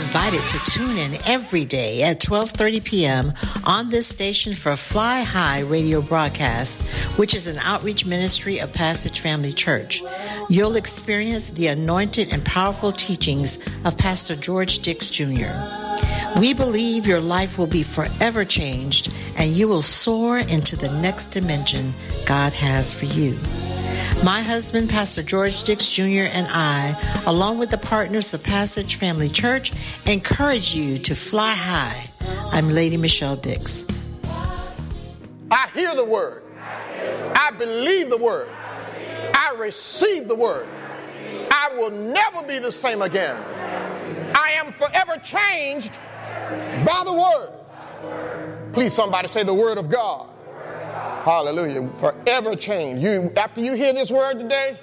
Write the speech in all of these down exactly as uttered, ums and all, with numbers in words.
invited to tune in every day at twelve thirty p.m. on this station for Fly High radio broadcast, which is an outreach ministry of Passage Family Church. You'll experience the anointed and powerful teachings of Pastor George Dix Junior We believe your life will be forever changed and you will soar into the next dimension God has for you. My husband, Pastor George Dix Junior, and I, along with the partners of Passage Family Church, encourage you to fly high. I'm Lady Michelle Dix. I hear the word. I believe the word. I receive the word. I will never be the same again. I am forever changed by the word. Please, somebody say the word of God. Hallelujah. Forever changed. You, after you hear this word today,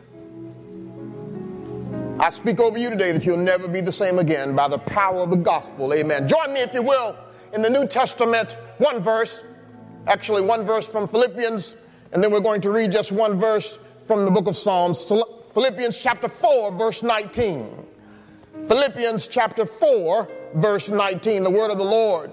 I speak over you today that you'll never be the same again by the power of the gospel. Amen. Join me, if you will, in the New Testament, one verse, actually one verse from Philippians, and then we're going to read just one verse from the book of Psalms. Philippians chapter four, verse nineteen. Philippians chapter four, verse nineteen, the word of the Lord.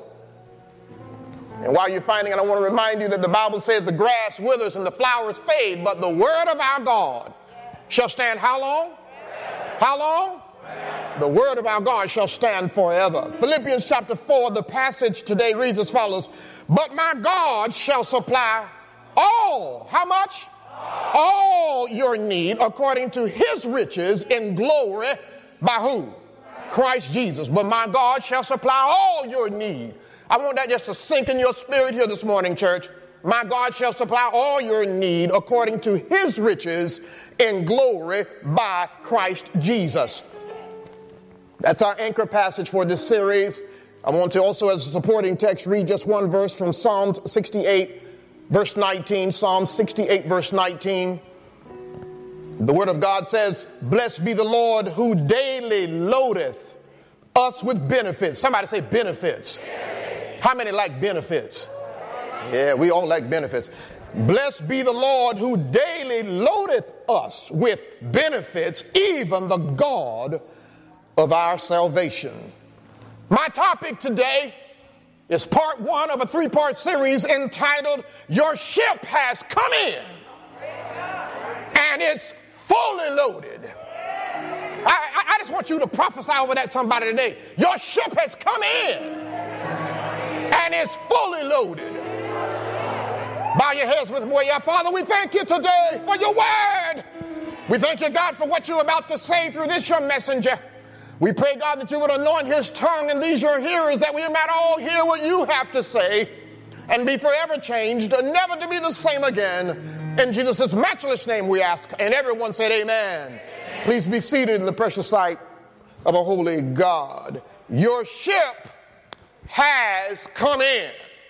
And while you're finding it, I want to remind you that the Bible says the grass withers and the flowers fade, but the word of our God shall stand how long? How long? The word of our God shall stand forever. Philippians chapter four, the passage today reads as follows. But my God shall supply all, how much? All your need according to his riches in glory by who? Christ Jesus. But my God shall supply all your need. I want that just to sink in your spirit here this morning, church. My God shall supply all your need according to his riches in glory by Christ Jesus. That's our anchor passage for this series. I want to also, as a supporting text, read just one verse from Psalms sixty-eight, verse nineteen. Psalm sixty-eight, verse nineteen. The word of God says, blessed be the Lord who daily loadeth us with benefits. Somebody say benefits. How many like benefits? Yeah, we all like benefits. Blessed be the Lord who daily loadeth us with benefits, even the God of our salvation. My topic today is part one of a three-part series entitled, Your Ship Has Come In, and it's fully loaded. I, I, I just want you to prophesy over that somebody today. Your ship has come in. And it's fully loaded. Bow your heads with me. Yeah, Father, we thank you today for your word. We thank you, God, for what you're about to say through this, your messenger. We pray, God, that you would anoint his tongue and these your hearers, that we might all hear what you have to say and be forever changed and never to be the same again. In Jesus' matchless name we ask. And everyone said amen. Amen. Please be seated in the precious sight of a holy God. Your ship has come in,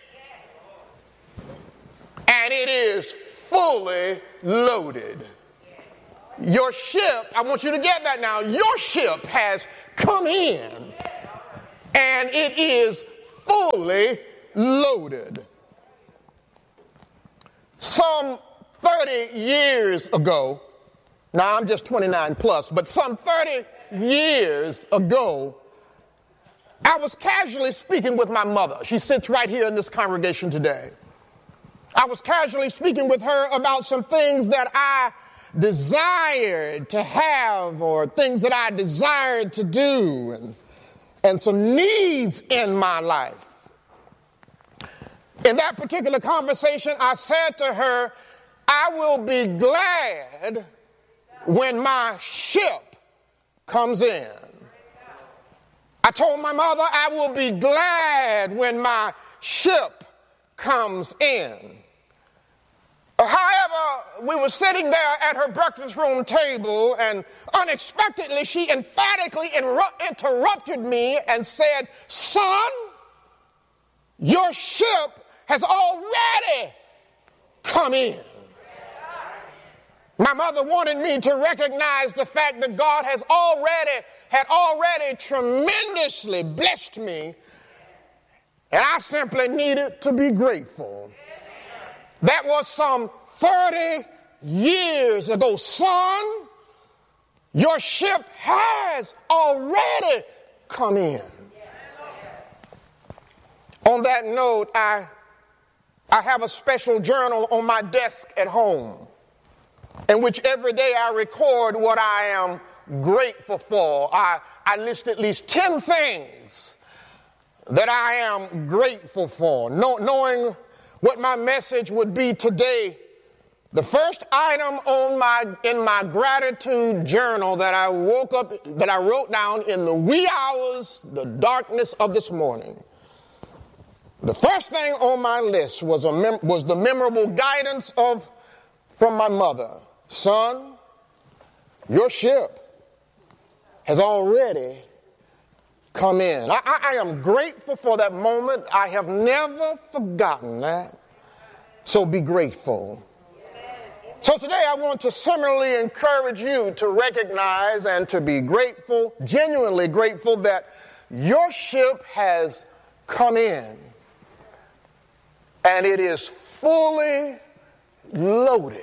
and it is fully loaded. Your ship, I want you to get that now, your ship has come in, and it is fully loaded. Some thirty years ago, now I'm just twenty-nine plus, but some thirty years ago, I was casually speaking with my mother. She sits right here in this congregation today. I was casually speaking with her about some things that I desired to have or things that I desired to do and, and some needs in my life. In that particular conversation, I said to her, I will be glad when my ship comes in. I told my mother I will be glad when my ship comes in. However, we were sitting there at her breakfast room table, and unexpectedly she emphatically interrupted me and said, son, your ship has already come in. My mother wanted me to recognize the fact that God has already, had already tremendously blessed me, and I simply needed to be grateful. That was some thirty years ago. Son, your ship has already come in. On that note, I, I have a special journal on my desk at home in which every day I record what I am grateful for. I, I list at least ten things that I am grateful for. Know, knowing what my message would be today, the first item on my in my gratitude journal that I woke up, that I wrote down in the wee hours, the darkness of this morning, the first thing on my list was a mem- was the memorable guidance of from my mother. Son, your ship has already come in. I, I, I am grateful for that moment. I have never forgotten that. So be grateful. So today I want to similarly encourage you to recognize and to be grateful, genuinely grateful that your ship has come in and it is fully loaded.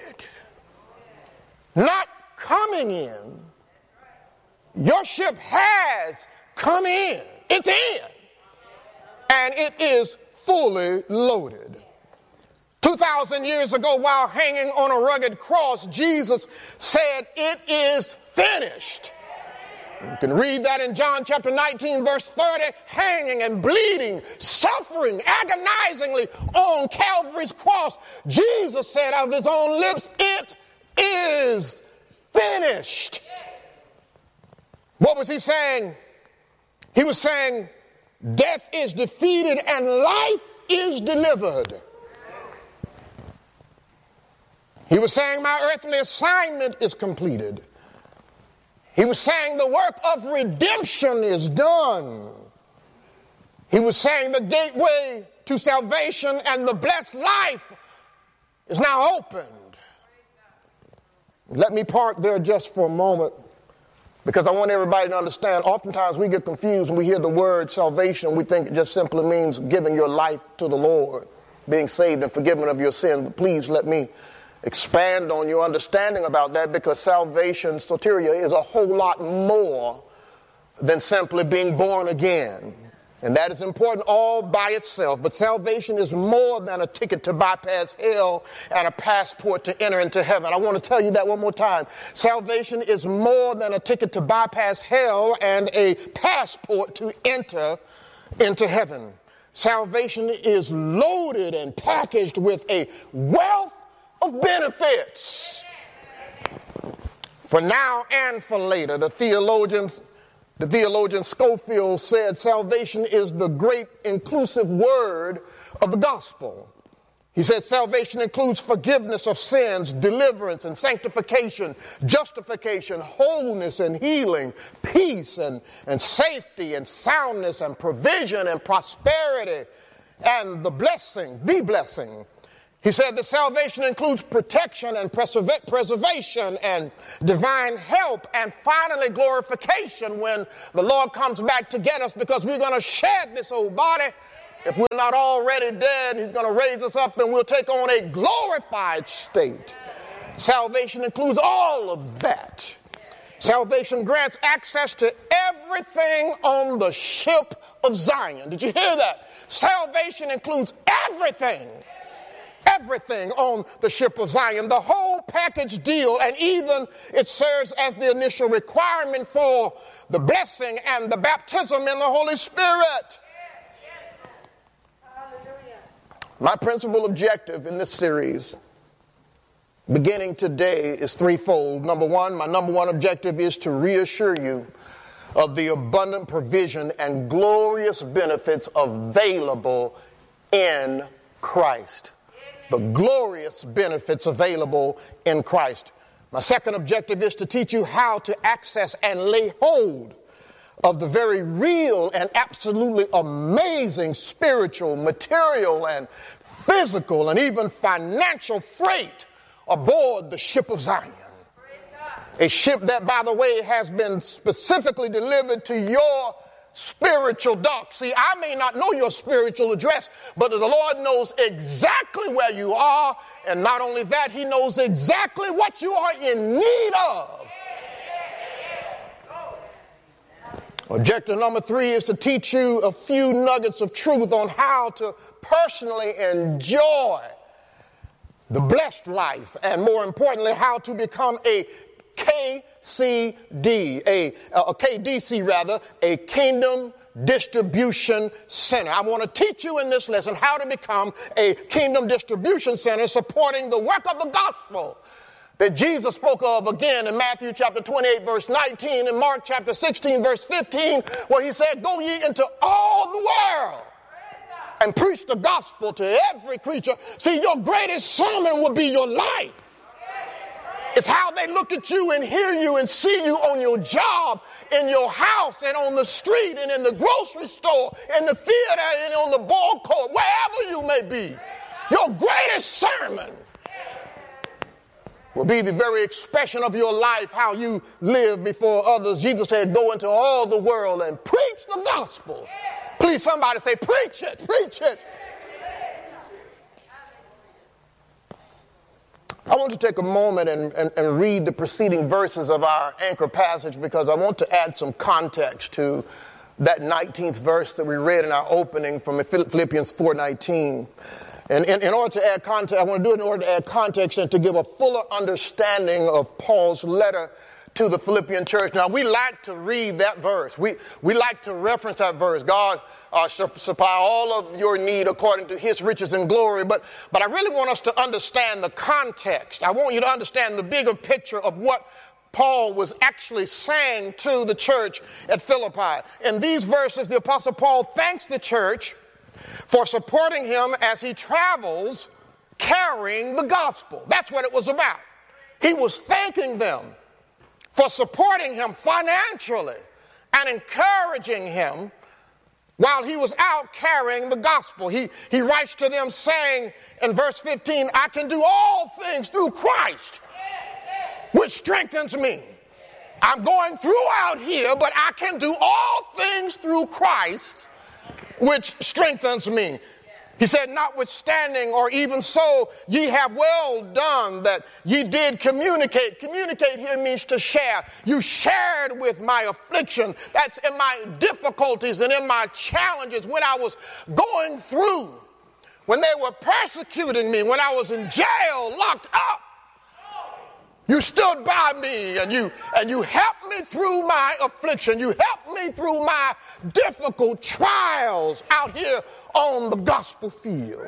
Not coming in. Your ship has come in. It's in. And it is fully loaded. Two thousand years ago, while hanging on a rugged cross, Jesus said, "It is finished." You can read that in John chapter nineteen, verse thirty, hanging and bleeding, suffering agonizingly on Calvary's cross. Jesus said out of his own lips, "It is finished." What was he saying? He was saying death is defeated and life is delivered. He was saying my earthly assignment is completed. He was saying the work of redemption is done. He was saying the gateway to salvation and the blessed life is now opened. Let me park there just for a moment, because I want everybody to understand, oftentimes we get confused when we hear the word salvation. We think it just simply means giving your life to the Lord, being saved and forgiven of your sin. But please let me expand on your understanding about that, because salvation, soteria, is a whole lot more than simply being born again. And that is important all by itself. But salvation is more than a ticket to bypass hell and a passport to enter into heaven. I want to tell you that one more time. Salvation is more than a ticket to bypass hell and a passport to enter into heaven. Salvation is loaded and packaged with a wealth of benefits. For now and for later, the theologians The theologian Scofield said salvation is the great inclusive word of the gospel. He said salvation includes forgiveness of sins, deliverance and sanctification, justification, wholeness and healing, peace and, and safety and soundness and provision and prosperity and the blessing, the blessing. He said that salvation includes protection and preserva- preservation and divine help and finally glorification when the Lord comes back to get us, because we're going to shed this old body. If we're not already dead, he's going to raise us up and we'll take on a glorified state. Salvation includes all of that. Salvation grants access to everything on the ship of Zion. Did you hear that? Salvation includes everything. Everything on the ship of Zion, the whole package deal, and even it serves as the initial requirement for the blessing and the baptism in the Holy Spirit. My principal objective in this series, beginning today, is threefold. Number one, my number one objective is to reassure you of the abundant provision and glorious benefits available in Christ. The glorious benefits available in Christ. My second objective is to teach you how to access and lay hold of the very real and absolutely amazing spiritual, material, and physical, and even financial freight aboard the ship of Zion. A ship that, by the way, has been specifically delivered to your spiritual dock. See, I may not know your spiritual address, but the Lord knows exactly where you are, and not only that, he knows exactly what you are in need of. Objective number three is to teach you a few nuggets of truth on how to personally enjoy the blessed life, and more importantly, how to become a K C D, a, a K D C rather, a Kingdom Distribution Center. I want to teach you in this lesson how to become a Kingdom Distribution Center supporting the work of the gospel that Jesus spoke of again in Matthew chapter twenty-eight, verse nineteen, and Mark chapter sixteen, verse fifteen, where he said, go ye into all the world and preach the gospel to every creature. See, your greatest sermon will be your life. It's how they look at you and hear you and see you on your job, in your house, and on the street, and in the grocery store, in the theater, and on the ball court, wherever you may be. Your greatest sermon will be the very expression of your life, how you live before others. Jesus said, go into all the world and preach the gospel. Please, somebody say, preach it, preach it. I want to take a moment and, and, and read the preceding verses of our anchor passage, because I want to add some context to that nineteenth verse that we read in our opening from Philippians four nineteen. And in, in order to add context, I want to do it in order to add context and to give a fuller understanding of Paul's letter to the Philippian church. Now, we like to read that verse. We, we like to reference that verse. God uh, shall supply all of your need according to his riches and glory. But, but I really want us to understand the context. I want you to understand the bigger picture of what Paul was actually saying to the church at Philippi. In these verses, the Apostle Paul thanks the church for supporting him as he travels carrying the gospel. That's what it was about. He was thanking them for supporting him financially and encouraging him while he was out carrying the gospel. He, he writes to them saying in verse fifteen, I can do all things through Christ, which strengthens me. I'm going through out here, but I can do all things through Christ, which strengthens me. He said, notwithstanding, or even so, ye have well done that ye did communicate. Communicate here means to share. You shared with my affliction. That's in my difficulties and in my challenges when I was going through, when they were persecuting me, when I was in jail, locked up. You stood by me and you and you helped me through my affliction. You helped me through my difficult trials out here on the gospel field.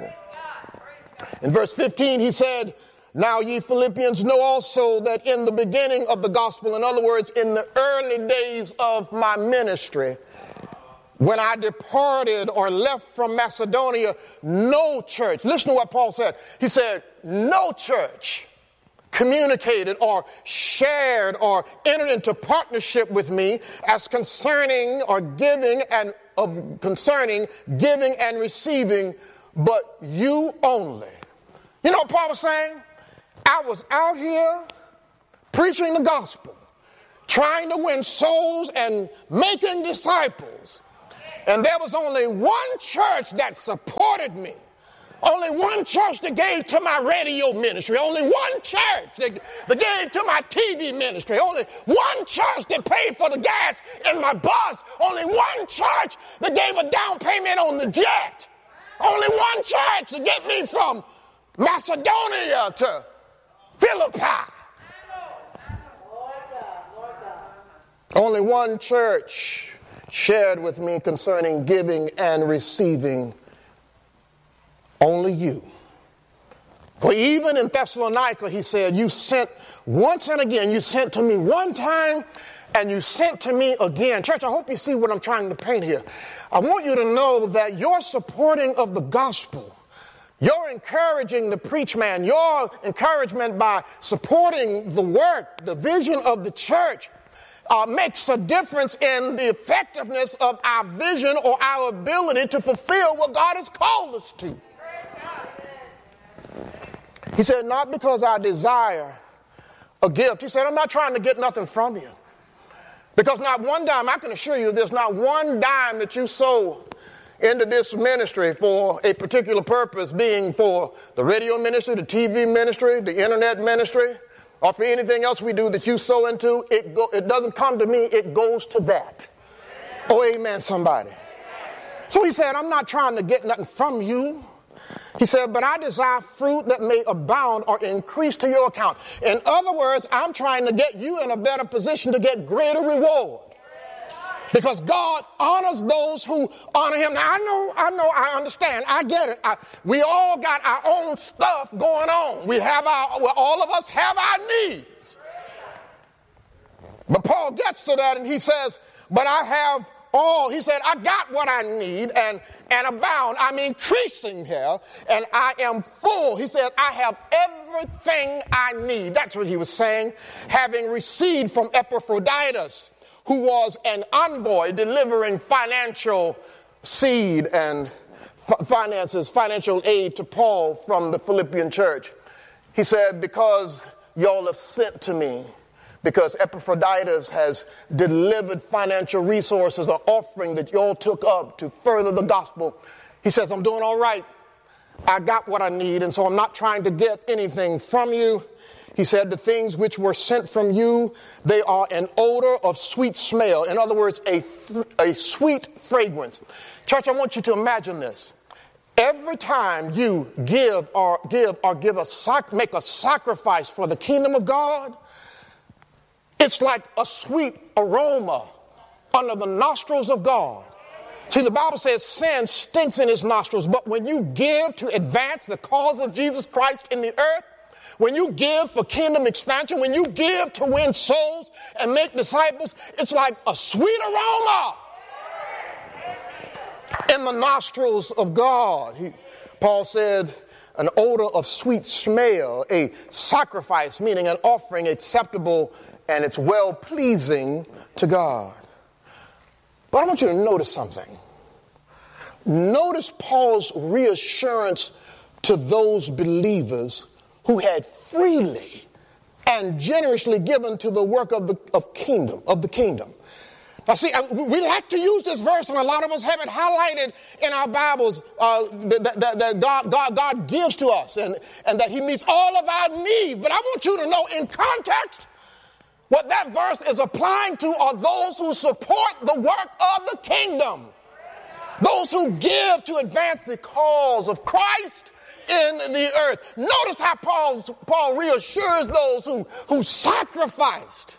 In verse fifteen, he said, now ye Philippians know also that in the beginning of the gospel, in other words, in the early days of my ministry, when I departed or left from Macedonia, no church, listen to what Paul said. He said, no church communicated or shared or entered into partnership with me as concerning or giving and of concerning giving and receiving, but you only. You know what Paul was saying? I was out here preaching the gospel, trying to win souls and making disciples, and there was only one church that supported me. Only one church that gave to my radio ministry. Only one church that, that gave to my T V ministry. Only one church that paid for the gas in my bus. Only one church that gave a down payment on the jet. Only one church to get me from Macedonia to Philippi. Only one church shared with me concerning giving and receiving. Only you. For even in Thessalonica, he said, you sent once and again, you sent to me one time and you sent to me again. Church, I hope you see what I'm trying to paint here. I want you to know that your supporting of the gospel, your encouraging the preach man, your encouragement by supporting the work, the vision of the church, uh, makes a difference in the effectiveness of our vision or our ability to fulfill what God has called us to. He said, not because I desire a gift. He said, I'm not trying to get nothing from you. Because not one dime, I can assure you, there's not one dime that you sow into this ministry for a particular purpose, being for the radio ministry, the T V ministry, the internet ministry, or for anything else we do that you sow into. It, go, it doesn't come to me, it goes to that. Oh, amen, somebody. So he said, I'm not trying to get nothing from you. He said, but I desire fruit that may abound or increase to your account. In other words, I'm trying to get you in a better position to get greater reward. Because God honors those who honor him. Now, I know, I know, I understand. I get it. I, we all got our own stuff going on. We have our, well, all of us have our needs. But Paul gets to that and he says, but I have all, he said, I got what I need and, and abound. I'm increasing here and I am full. He said, I have everything I need. That's what he was saying, having received from Epaphroditus, who was an envoy delivering financial seed and f- finances, financial aid to Paul from the Philippian church. He said, because y'all have sent to me, because Epaphroditus has delivered financial resources, an offering that y'all took up to further the gospel. He says, I'm doing all right. I got what I need, and so I'm not trying to get anything from you. He said, the things which were sent from you, they are an odor of sweet smell. In other words, a, th- a sweet fragrance. Church, I want you to imagine this. Every time you give or give or give a sac- make a sacrifice for the kingdom of God, it's like a sweet aroma under the nostrils of God. See, the Bible says sin stinks in his nostrils, but when you give to advance the cause of Jesus Christ in the earth, when you give for kingdom expansion, when you give to win souls and make disciples, it's like a sweet aroma in the nostrils of God. He, Paul said, an odor of sweet smell, a sacrifice, meaning an offering acceptable and it's well-pleasing to God. But I want you to notice something. Notice Paul's reassurance to those believers who had freely and generously given to the work of the of kingdom of the kingdom. Now, see, we like to use this verse, and a lot of us have it highlighted in our Bibles uh, that, that, that God, God, God gives to us, and, and that He meets all of our needs. But I want you to know, in context, what that verse is applying to are those who support the work of the kingdom, those who give to advance the cause of Christ in the earth. Notice how Paul, Paul reassures those who, who sacrificed.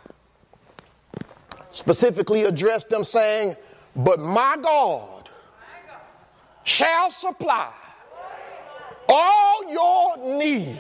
Specifically addressed them saying, but my God shall supply all your need.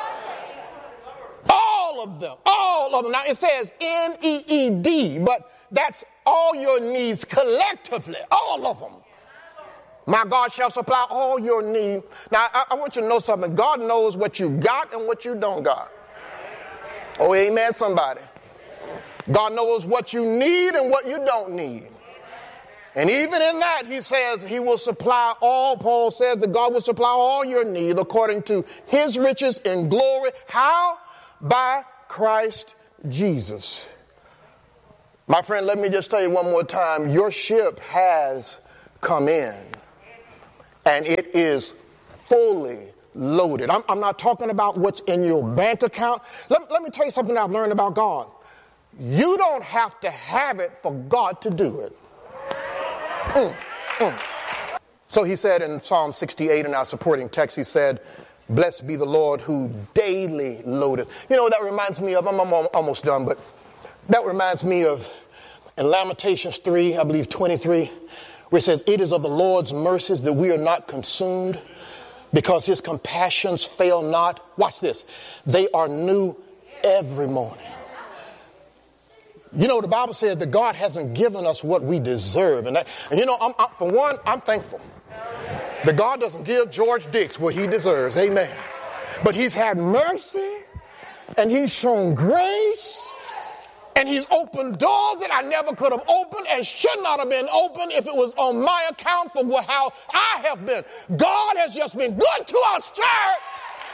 All of them, all of them. Now it says N E E D, but that's all your needs collectively, all of them. My God shall supply all your need. Now, I, I want you to know something. God knows what you got and what you don't got. Oh, amen, somebody. God knows what you need and what you don't need. And even in that, he says he will supply all. Paul says that God will supply all your need according to his riches in glory. How? By Christ Jesus. My friend, let me just tell you one more time. Your ship has come in. And it is fully loaded. I'm, I'm not talking about what's in your bank account. Let, let me tell you something I've learned about God. You don't have to have it for God to do it. Mm, mm. So he said in Psalm sixty-eight in our supporting text, he said, blessed be the Lord who daily loadeth. You know what that reminds me of? I'm, I'm almost done, but that reminds me of in Lamentations three, I believe twenty-three, where it says, it is of the Lord's mercies that we are not consumed, because his compassions fail not. Watch this. They are new every morning. You know, the Bible says that God hasn't given us what we deserve. And, that, and you know, I'm, I'm, for one, I'm thankful that God doesn't give George Dix what he deserves. Amen. But he's had mercy and he's shown grace. And he's opened doors that I never could have opened and should not have been opened if it was on my account for what, how I have been. God has just been good to us, church.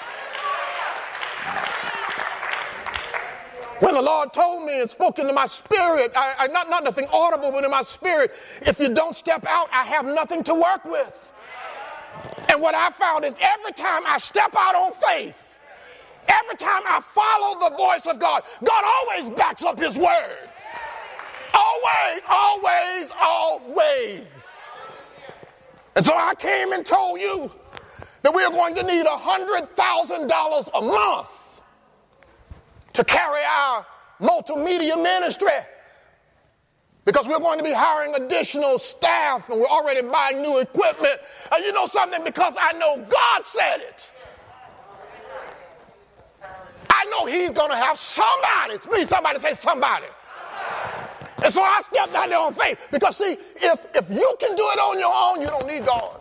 When the Lord told me and spoke into my spirit, I, I, not, not nothing audible, but in my spirit, if you don't step out, I have nothing to work with. And what I found is every time I step out on faith, every time I follow the voice of God, God always backs up his word. Always, always, always. And so I came and told you that we're going to need one hundred thousand dollars a month to carry our multimedia ministry, because we're going to be hiring additional staff and we're already buying new equipment. And you know something? Because I know God said it, I know he's going to have somebody. Please, somebody say somebody. And so I stepped out there on faith, because see, if, if you can do it on your own, you don't need God.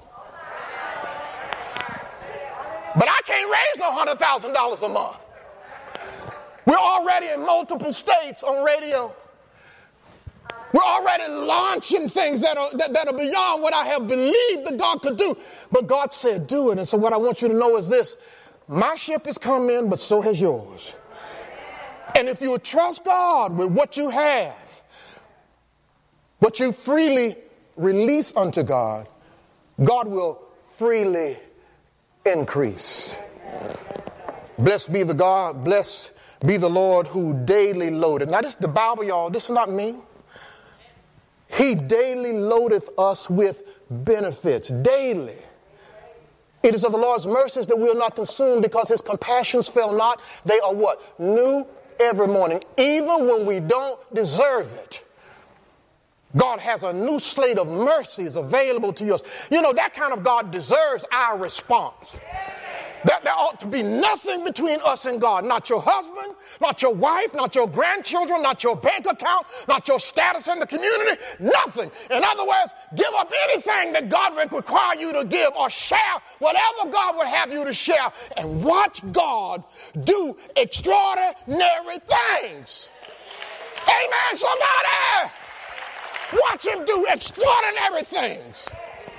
But I can't raise no one hundred thousand dollars a month. We're already in multiple states on radio. We're already launching things that are, that, that are beyond what I have believed that God could do. But God said, do it. And so what I want you to know is this: my ship has come in, but so has yours. And if you would trust God with what you have, what you freely release unto God, God will freely increase. Blessed be the God, blessed be the Lord who daily loaded. Now this is the Bible, y'all. This is not me. He daily loadeth us with benefits. Daily. It is of the Lord's mercies that we are not consumed, because his compassions fail not. They are what? New every morning. Even when we don't deserve it, God has a new slate of mercies available to us. You know, that kind of God deserves our response. That there ought to be nothing between us and God. Not your husband, not your wife, not your grandchildren, not your bank account, not your status in the community, nothing. In other words, give up anything that God would require you to give, or share whatever God would have you to share, and watch God do extraordinary things. Amen, somebody! Watch him do extraordinary things.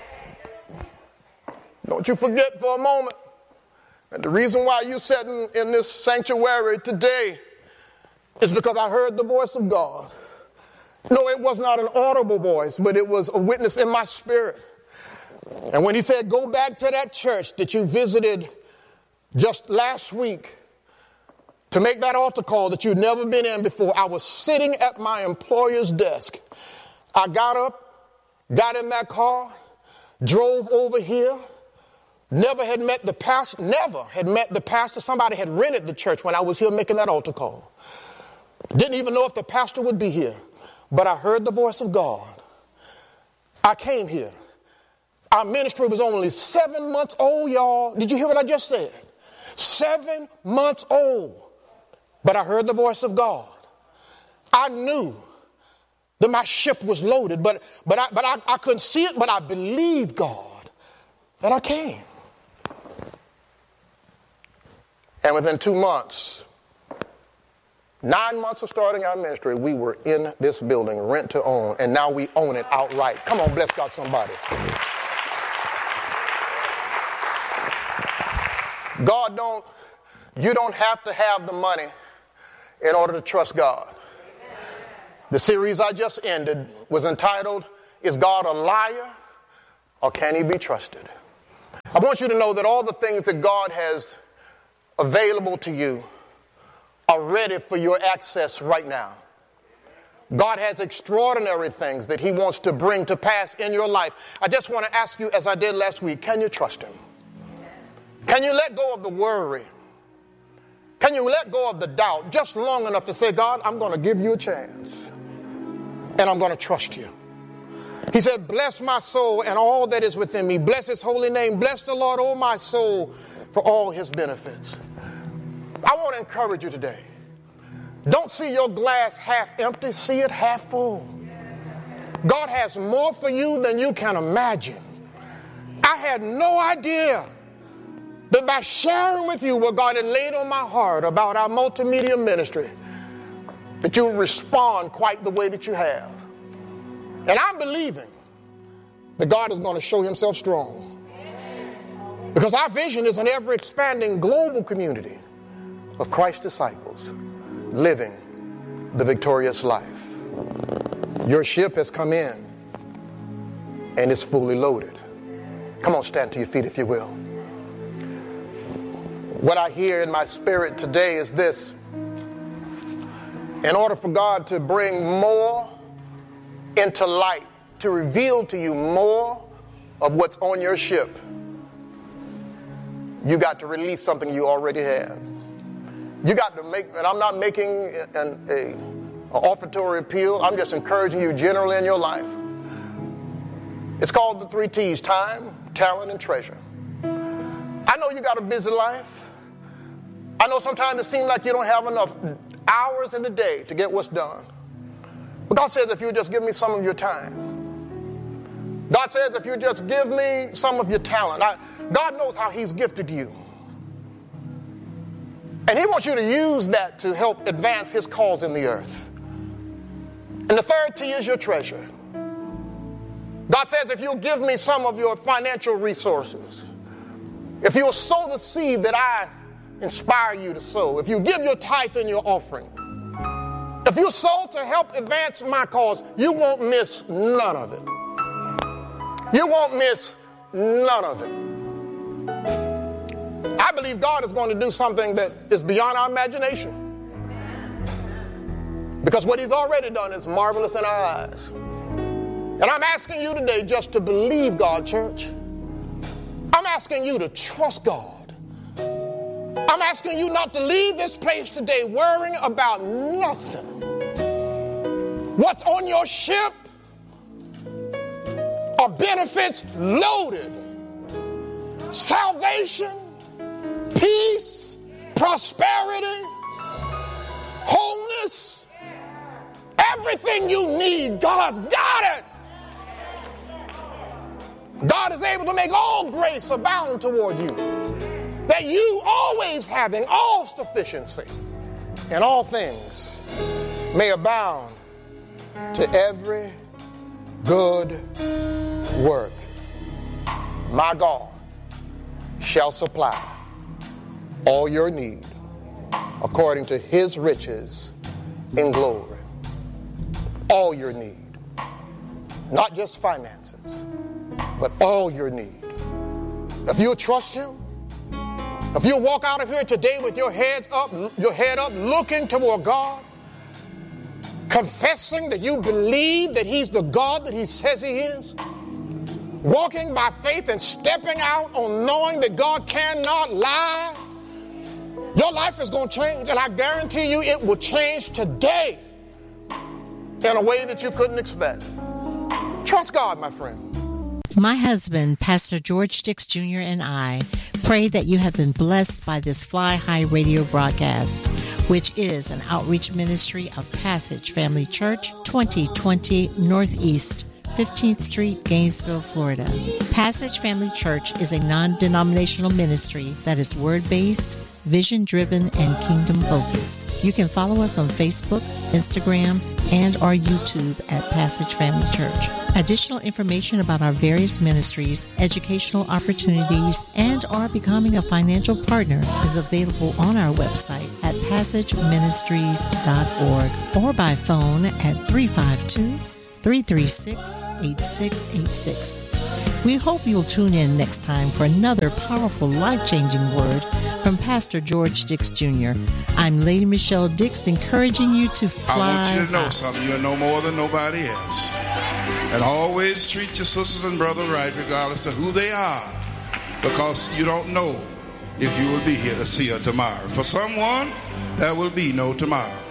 Don't you forget for a moment that the reason why you're sitting in this sanctuary today is because I heard the voice of God. No, it was not an audible voice, but it was a witness in my spirit. And when he said, go back to that church that you visited just last week to make that altar call that you'd never been in before, I was sitting at my employer's desk. I got up, got in that car, drove over here, never had met the pastor, never had met the pastor. Somebody had rented the church when I was here making that altar call. Didn't even know if the pastor would be here, but I heard the voice of God. I came here. Our ministry was only seven months old, y'all. Did you hear what I just said? Seven months old. But I heard the voice of God. I knew that my ship was loaded, but but I but I, I couldn't see it, but I believed God that I came. And within two months, nine months of starting our ministry, we were in this building, rent to own, and now we own it outright. Come on, bless God, somebody. God don't, you don't have to have the money in order to trust God. The series I just ended was entitled, Is God a Liar or Can He Be Trusted? I want you to know that all the things that God has available to you are ready for your access right now. God has extraordinary things that he wants to bring to pass in your life. I just want to ask you, as I did last week, can you trust him? Can you let go of the worry? Can you let go of the doubt just long enough to say, God, I'm going to give you a chance and I'm going to trust you. He said, bless my soul and all that is within me. Bless his holy name. Bless the Lord, oh my soul, for all his benefits. I want to encourage you today. Don't see your glass half empty. See it half full. God has more for you than you can imagine. I had no idea that by sharing with you what God had laid on my heart about our multimedia ministry, that you would respond quite the way that you have. And I'm believing that God is going to show himself strong. Because our vision is an ever-expanding global community of Christ's disciples living the victorious life. Your ship has come in and it's fully loaded. Come on, stand to your feet if you will. What I hear in my spirit today is this. In order for God to bring more into light to reveal to you more of what's on your ship, you got to release something you already have. You got to make, and I'm not making an a, a offertory appeal, I'm just encouraging you generally in your life. It's called the three T's: time, talent, and treasure. I know you got a busy life. I know sometimes it seems like you don't have enough hours in the day to get what's done. But God says if you just give me some of your time. God says if you just give me some of your talent. I, God knows how he's gifted you. And he wants you to use that to help advance his cause in the earth. And the third T is your treasure. God says if you'll give me some of your financial resources, if you'll sow the seed that I inspire you to sow, if you give your tithe and your offering, if you sow to help advance my cause, you won't miss none of it. You won't miss none of it. I believe God is going to do something that is beyond our imagination. Because what he's already done is marvelous in our eyes. And I'm asking you today just to believe God, church. I'm asking you to trust God. I'm asking you not to leave this place today worrying about nothing. What's on your ship are benefits loaded. Salvation, peace, prosperity, wholeness, everything you need, God's got it. God is able to make all grace abound toward you, that you, always having all sufficiency in all things, may abound to every good work. My God shall supply all your need according to his riches in glory. All your need. Not just finances, but all your need. If you'll trust him, if you'll walk out of here today with your heads up, your head up, looking toward God, confessing that you believe that he's the God that he says he is, walking by faith and stepping out on knowing that God cannot lie, your life is going to change, and I guarantee you it will change today in a way that you couldn't expect. Trust God, my friend. My husband, Pastor George Dix Junior, and I pray that you have been blessed by this Fly High radio broadcast, which is an outreach ministry of Passage Family Church, twenty twenty Northeast fifteenth Street, Gainesville, Florida. Passage Family Church is a non-denominational ministry that is word-based, vision-driven, and kingdom-focused. You can follow us on Facebook, Instagram, and our YouTube at Passage Family Church. Additional information about our various ministries, educational opportunities, and our becoming a financial partner is available on our website at passage ministries dot org or by phone at three five two, three three six, eight six eight six. We hope you'll tune in next time for another powerful, life-changing word from Pastor George Dix Junior I'm Lady Michelle Dix, encouraging you to fly. I want you to know something. You're no more than nobody else. And always treat your sisters and brothers right, regardless of who they are, because you don't know if you will be here to see her tomorrow. For someone, there will be no tomorrow.